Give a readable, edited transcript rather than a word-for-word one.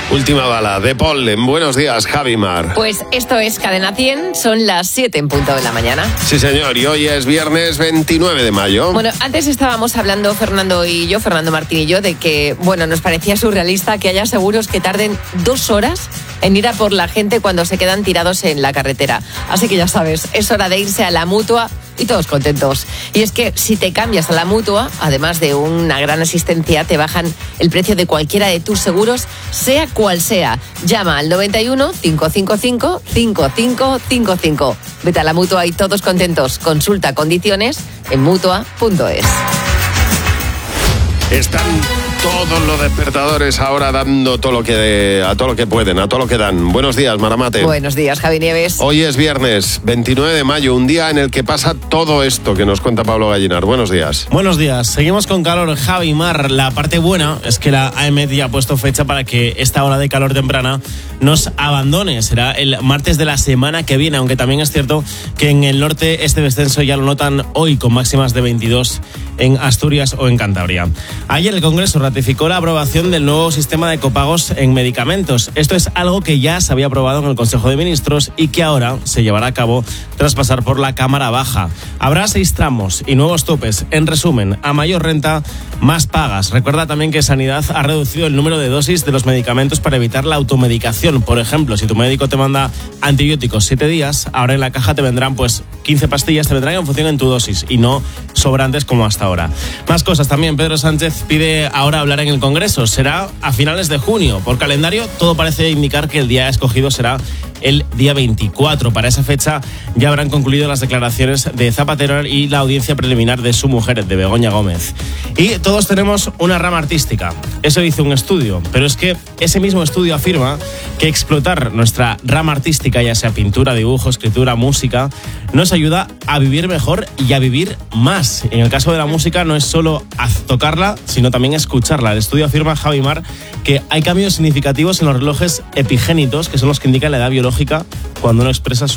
Última bala de Polen. Buenos días, Javi Mar. Pues esto es Cadena 100, son las 7 en punto de la mañana. Sí, señor, y hoy es viernes 29 de mayo. Bueno, antes estábamos hablando Fernando Martín y yo, de que, nos parecía surrealista que haya seguros que tarden 2 horas en ir a por la gente cuando se quedan tirados en la carretera. Así que ya sabes, es hora de irse a la Mutua y todos contentos. Y es que si te cambias a la Mutua, además de una gran asistencia, te bajan el precio de cualquiera de tus seguros, sea cual sea. Llama al 91 555 5555. Vete a la Mutua y todos contentos. Consulta condiciones en mutua.es. Están todos los despertadores ahora dando todo lo que pueden, a todo lo que dan. Buenos días, Maramate. Buenos días, Javi Nieves. Hoy es viernes 29 de mayo, un día en el que pasa todo esto que nos cuenta Pablo Gallinar. Buenos días. Buenos días. Seguimos con calor, Javi Mar. La parte buena es que la AEMET ya ha puesto fecha para que esta ola de calor temprana nos abandone. Será el martes de la semana que viene, aunque también es cierto que en el norte este descenso ya lo notan hoy con máximas de 22 en Asturias o en Cantabria. Ayer el Congreso ratificó la aprobación del nuevo sistema de copagos en medicamentos. Esto es algo que ya se había aprobado en el Consejo de Ministros y que ahora se llevará a cabo tras pasar por la Cámara Baja. Habrá 6 tramos y nuevos topes. En resumen, a mayor renta, más pagas. Recuerda también que Sanidad ha reducido el número de dosis de los medicamentos para evitar la automedicación. Por ejemplo, si tu médico te manda antibióticos 7 días, ahora en la caja te vendrán 15 pastillas, te vendrán en función en tu dosis y no sobrantes como hasta ahora. Más cosas también. Pedro Sánchez pide ahora hablar en el Congreso. Será a finales de junio. Por calendario, todo parece indicar que el día escogido será el día 24. Para esa fecha ya habrán concluido las declaraciones de Zapatero y la audiencia preliminar de su mujer, de Begoña Gómez. Y todos tenemos una rama artística. Eso dice un estudio. Pero es que ese mismo estudio afirma que explotar nuestra rama artística, ya sea pintura, dibujo, escritura, música, nos ayuda a vivir mejor y a vivir más. En el caso de la música no es solo tocarla, sino también escucharla. El estudio afirma, Javi Mar, que hay cambios significativos en los relojes epigénitos, que son los que indican la edad biológica cuando uno expresa su